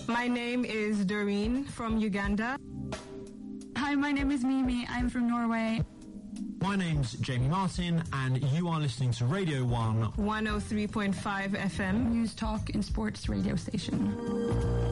My name is Doreen from Uganda. Hi, my name is Mimi. I'm from Norway. My name's Jamie Martin, and you are listening to Radio 1 103.5 FM. News, talk and sports radio station.